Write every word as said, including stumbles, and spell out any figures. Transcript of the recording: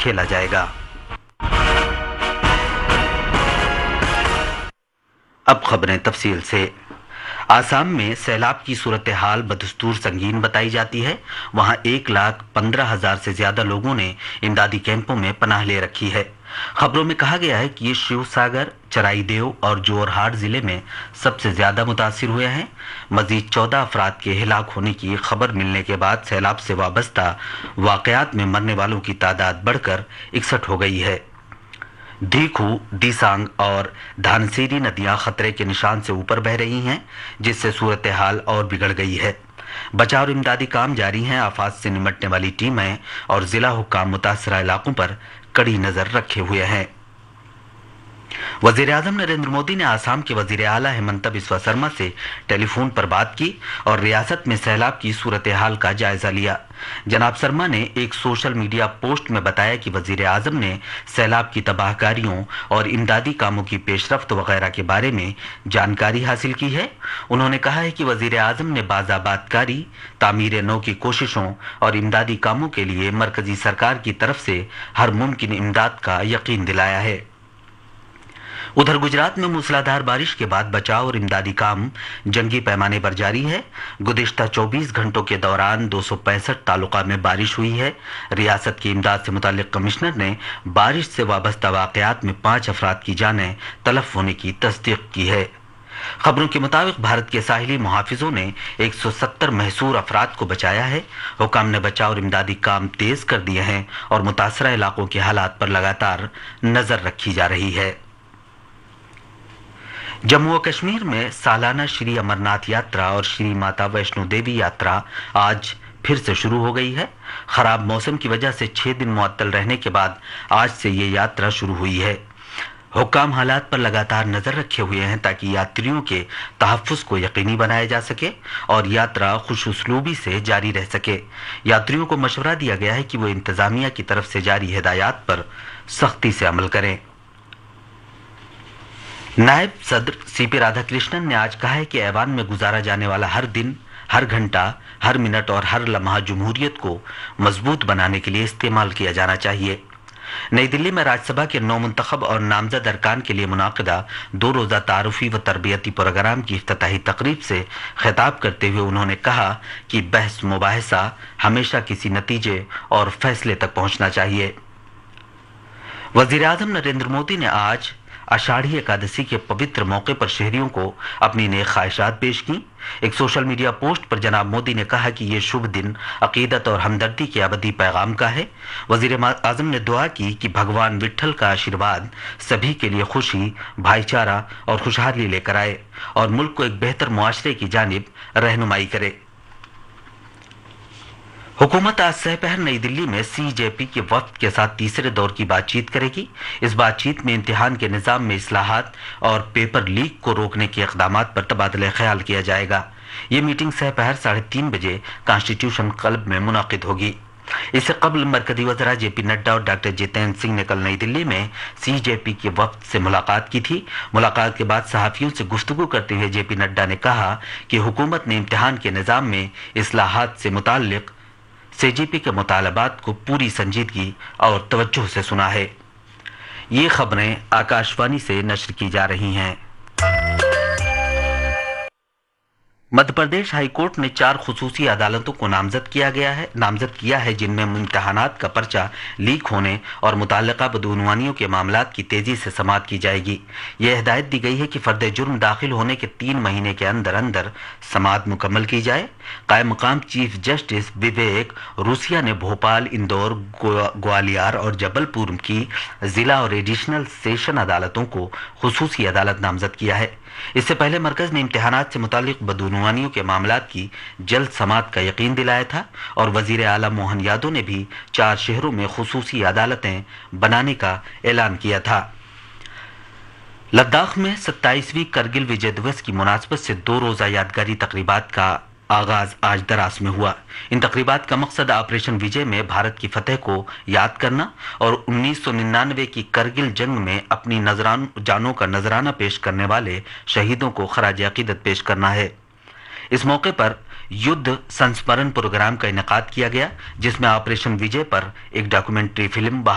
खेला जाएगा। अब खबरें तफसील से। आसाम में सैलाब की सूरत हाल बदस्तूर संगीन बताई जाती है। वहां एक लाख पंद्रह हजार से ज्यादा लोगों ने इमदादी कैंपों में पनाह ले रखी है। खबरों में कहा गया है कि ये शिवसागर, चराईदेव और जोरहाट जिले में सबसे ज्यादा मुतासिर हुए हैं। मजीद चौदह अफराद के हिलाक होने की खबर मिलने के बाद सैलाब से वाबस्ता वाकयात में मरने वालों की तादाद बढ़कर इकसठ हो गई है। धीखू, दिसांग और धानसेरी नदियां खतरे के निशान से ऊपर बह रही हैं, जिससे सूरत हाल और बिगड़ गई है। बचाव और इमदादी काम जारी हैं। आफात से निपटने वाली टीमें और जिला हुक्काम मुतासरा इलाकों पर कड़ी नजर रखे हुए हैं। वजीर आजम नरेंद्र मोदी ने आसाम के वजीर आला हेमंत बिस्वा शर्मा से टेलीफोन पर बात की और रियासत में सैलाब की सूरत हाल का जायजा लिया। जनाब शर्मा ने एक सोशल मीडिया पोस्ट में बताया कि वजीर आजम ने सैलाब की तबाहकारियों और इमदादी कामों की पेशरफ्त वगैरह के बारे में जानकारी हासिल की है। उन्होंने कहा है कि वजीर आजम ने बाज़ाबातकारी, तामीर नौ की कोशिशों और इमदादी कामों के लिए मरकजी सरकार की तरफ से हर मुमकिन इमदाद का यकीन दिलाया है। उधर गुजरात में मूसलाधार बारिश के बाद बचाव और इमदादी काम जंगी पैमाने पर जारी है। गुज़िश्ता चौबीस घंटों के दौरान दो सौ पैंसठ तालुका में बारिश हुई है। रियासत की इमदाद से मुताल्लिक कमिश्नर ने बारिश से वाबस्ता वाकयात में पांच अफराद की जानें तलफ होने की तस्दीक की है। खबरों के मुताबिक भारत के साहिली मुहाफिजों ने एक सौ सत्तर महसूर अफराद को बचाया है। हुकाम ने बचाव और इमदादी काम तेज कर दिए हैं और मुतासरा इलाकों के हालात पर लगातार नजर रखी जा रही है। जम्मू और कश्मीर में सालाना श्री अमरनाथ यात्रा और श्री माता वैष्णो देवी यात्रा आज फिर से शुरू हो गई है। खराब मौसम की वजह से छह दिन मुअत्तल रहने के बाद आज से ये यात्रा शुरू हुई है। हुक्काम हालात पर लगातार नजर रखे हुए हैं ताकि यात्रियों के तहफ्फुज़ को यकीनी बनाया जा सके और यात्रा खुशउस्लूबी से जारी रह सके। यात्रियों को मशवरा दिया गया है कि वो इंतजामिया की तरफ से जारी हिदायत पर सख्ती से अमल करें। नायब सदर सीपी राधाकृष्णन ने आज कहा है कि ऐवान में गुजारा जाने वाला हर दिन, हर घंटा, हर मिनट और हर लम्हा जमहूरियत को मजबूत बनाने के लिए इस्तेमाल किया जाना चाहिए। नई दिल्ली में राज्यसभा के नौ मुंतखब और नामजद अरकान के लिए मुनाकिदा दो रोजा तारुफी व तरबियती प्रोग्राम की इफ्तिताही तकरीब से खिताब करते हुए उन्होंने कहा कि बहस मुबाहिसा हमेशा किसी नतीजे और फैसले तक पहुंचना चाहिए। वजीर आजम नरेंद्र मोदी ने आज आषाढ़ी एकादशी के पवित्र मौके पर शहरियों को अपनी नेक ख्वाहिशात पेश की। एक सोशल मीडिया पोस्ट पर जनाब मोदी ने कहा कि ये शुभ दिन अकीदत और हमदर्दी के अबदी पैगाम का है। वजीर आजम ने दुआ की कि भगवान विट्ठल का आशीर्वाद सभी के लिए खुशी, भाईचारा और खुशहाली लेकर आए और मुल्क को एक बेहतर मुआशरे की जानिब रहनुमाई करे। हुकूमत आज सहपहर नई दिल्ली में सी जे पी के वफ्द के साथ तीसरे दौर की बातचीत करेगी। इस बातचीत में इम्तिहान के निज़ाम में इस्लाहात और पेपर लीक को रोकने के इक़दामात पर तबादला ख्याल किया जाएगा। ये मीटिंग सहपहर साढ़े तीन बजे कॉन्स्टिट्यूशन क्लब में मुनाकिद होगी। इससे कबल मरकजी वज़रा जे पी नड्डा और डॉक्टर जितेंद्र सिंह ने कल नई दिल्ली में सी जे पी के वफ्द से मुलाकात की थी। मुलाकात के बाद सहाफ़ियों से गुफ्तगू करते हुए जे पी नड्डा ने कहा कि हुकूमत ने इम्तिहान के निज़ाम में इस्लाहात से मुताल्लिक़ सी जे पी के मुतालबात को पूरी संजीदगी और तवज्जो से सुना है। ये खबरें आकाशवाणी से नश्र की जा रही हैं। मध्य प्रदेश हाई कोर्ट ने चार खुसूसी अदालतों को नामजद किया गया है नामजद किया है जिनमें इम्तिहानात का पर्चा लीक होने और मुताल्लिका बदउनवानियों के मामलात की तेजी से समाअत की जाएगी। यह हिदायत दी गई है कि फर्द जुर्म दाखिल होने के तीन महीने के अंदर अंदर समाअत मुकम्मल की जाए। कायम मकाम चीफ जस्टिस विवेक रूसिया ने भोपाल, इंदौर, ग्वालियर और जबलपुर की जिला और एडिशनल सेशन अदालतों को खुसूसी अदालत नामजद किया है। इससे पहले मरकज ने इम्तिहानात से मुताल्लिक बदउनवानियों के मामलात की जल्द समाअत का यकीन दिलाया था और वजीर आला मोहन यादव ने भी चार शहरों में खुसूसी अदालतें बनाने का ऐलान किया था। लद्दाख में सत्ताईसवीं करगिल विजय दिवस की मुनासबत से दो रोजा यादगारी तकरीबात का आगाज आज दरास में हुआ। इन तकरीबात का मकसद ऑपरेशन विजय में भारत की फतह को याद करना और उन्नीस सौ निन्यानवे की करगिल जंग में अपनी नजरान जानों का नजराना पेश करने वाले शहीदों को खराज अकीदत पेश करना है। इस मौके पर युद्ध संस्मरण प्रोग्राम का इनेकाद किया गया जिसमें ऑपरेशन विजय पर एक डॉक्यूमेंट्री फिल्म